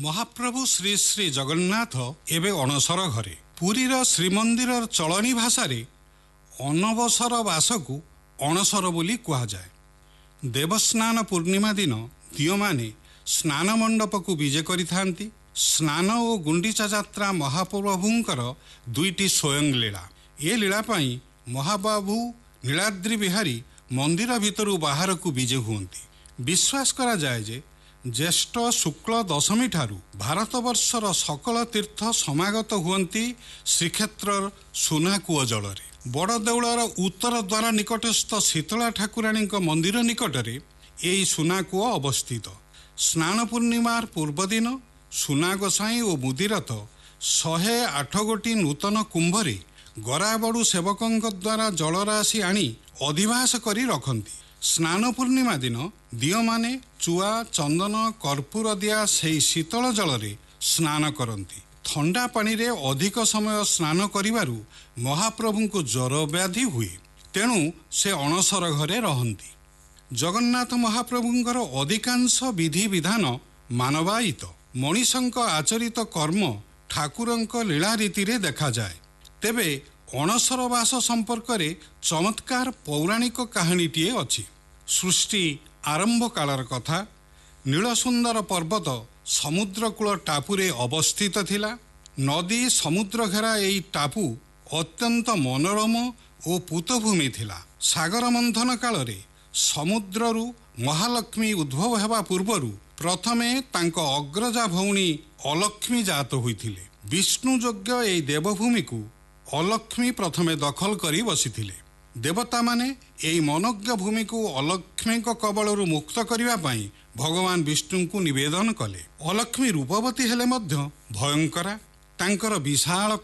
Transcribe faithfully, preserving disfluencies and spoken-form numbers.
ମହାପ୍ରଭୁ ଶ୍ରୀ ଶ୍ରୀ ଜଗନ୍ନାଥ ଏବେ ଅଣସର ଘରେ। ପୁରୀର ଶ୍ରୀମନ୍ଦିରର ଚଳଣି ଭାଷାରେ ଅନବସର ବାସକୁ ଅଣସର ବୋଲି କୁହାଯାଏ। ଦେବସ୍ନାନ ପୂର୍ଣ୍ଣିମା ଦିନ ଦିଅଁମାନେ ସ୍ନାନ ମଣ୍ଡପକୁ ବିଜେ କରିଥାନ୍ତି। ସ୍ନାନ ଓ ଗୁଣ୍ଡିଚା ଯାତ୍ରା ମହାପ୍ରଭୁଙ୍କର ଦୁଇଟି ସ୍ୱୟଂ ଲୀଳା। ଏ ଲୀଳା ପାଇଁ ମହାବାବୁ ନୀଳାଦ୍ରି ବିହାରୀ ମନ୍ଦିର ଭିତରୁ ବାହାରକୁ ବିଜେ ହୁଅନ୍ତି। ବିଶ୍ୱାସ କରାଯାଏ ଯେ ଜ୍ୟେଷ୍ଠ ଶୁକ୍ଳ ଦଶମୀ ଠାରୁ ଭାରତବର୍ଷର ସକଳ ତୀର୍ଥ ସମାଗତ ହୁଅନ୍ତି ଶ୍ରୀକ୍ଷେତ୍ରର ସୁନାକୂଅ ଜଳରେ। ବଡ଼ଦେଉଳର ଉତ୍ତର ଦ୍ୱାର ନିକଟସ୍ଥ ଶୀତଳା ଠାକୁରାଣୀଙ୍କ ମନ୍ଦିର ନିକଟରେ ଏହି ସୁନାକୂଅ ଅବସ୍ଥିତ। ସ୍ନାନ ପୂର୍ଣ୍ଣିମାର ପୂର୍ବଦିନ ସୁନା ଗୋସାଇଁ ଓ ମୁଦିରଥ ଶହେ ଆଠ ଗୋଟି ନୂତନ କୁମ୍ଭରେ ଗରାବଡ଼ୁ ସେବକଙ୍କ ଦ୍ୱାରା ଜଳରାଶି ଆଣି ଅଧିବାସ କରି ରଖନ୍ତି। ସ୍ନାନ ପୂର୍ଣ୍ଣିମା ଦିନ ଦିଅଁମାନେ ଚୁଆ ଚନ୍ଦନ କର୍ପୂର ଦିଆ ସେହି ଶୀତଳ ଜଳରେ ସ୍ନାନ କରନ୍ତି। ଥଣ୍ଡା ପାଣିରେ ଅଧିକ ସମୟ ସ୍ନାନ କରିବାରୁ ମହାପ୍ରଭୁଙ୍କୁ ଜ୍ୱର ବ୍ୟାଧି ହୁଏ, ତେଣୁ ସେ ଅଣସର ଘରେ ରହନ୍ତି। ଜଗନ୍ନାଥ ମହାପ୍ରଭୁଙ୍କର ଅଧିକାଂଶ ବିଧିବିଧାନ ମାନବାୟିତ। ମଣିଷଙ୍କ ଆଚରିତ କର୍ମ ଠାକୁରଙ୍କ ଲୀଳାରୀତିରେ ଦେଖାଯାଏ। ତେବେ ଅଣସର ବାସ ସମ୍ପର୍କରେ ଚମତ୍କାର ପୌରାଣିକ କାହାଣୀଟିଏ ଅଛି। ସୃଷ୍ଟି ଆରମ୍ଭ କାଳର କଥା। ନୀଳସୁନ୍ଦର ପର୍ବତ ସମୁଦ୍ରକୂଳ ଟାପୁରେ ଅବସ୍ଥିତ ଥିଲା। ନଦୀ ସମୁଦ୍ର ଘେରା ଏହି ଟାପୁ ଅତ୍ୟନ୍ତ ମନୋରମ ଓ ପୂତଭୂମି ଥିଲା। ସାଗର ମନ୍ଥନ କାଳରେ ସମୁଦ୍ରରୁ ମହାଲକ୍ଷ୍ମୀ ଉଦ୍ଭବ ହେବା ପୂର୍ବରୁ ପ୍ରଥମେ ତାଙ୍କ ଅଗ୍ରଜା ଭଉଣୀ ଅଲକ୍ଷ୍ମୀ ଜାତ ହୋଇଥିଲେ। ବିଷ୍ଣୁ ଯୋଗ୍ୟ ଏହି ଦେବଭୂମିକୁ ଅଲକ୍ଷ୍ମୀ ପ୍ରଥମେ ଦଖଲ କରି ବସିଥିଲେ। ଦେବତାମାନେ ଏହି ମନୋଜ୍ଞ ଭୂମିକୁ ଅଲକ୍ଷ୍ମୀଙ୍କ କବଳରୁ ମୁକ୍ତ କରିବା ପାଇଁ ଭଗବାନ ବିଷ୍ଣୁଙ୍କୁ ନିବେଦନ କଲେ। ଅଲକ୍ଷ୍ମୀ ରୂପବତୀ ହେଲେ ମଧ୍ୟ ଭୟଙ୍କରା। ତାଙ୍କର ବିଶାଳ